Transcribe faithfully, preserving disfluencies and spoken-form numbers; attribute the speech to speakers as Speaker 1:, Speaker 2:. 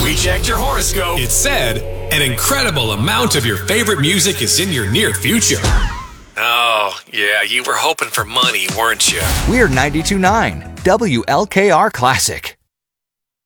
Speaker 1: We checked your horoscope. It said an incredible amount of your favorite music is in your near future. Oh, yeah, you were hoping for money, weren't you?
Speaker 2: We're ninety-two point nine W L K R Classic.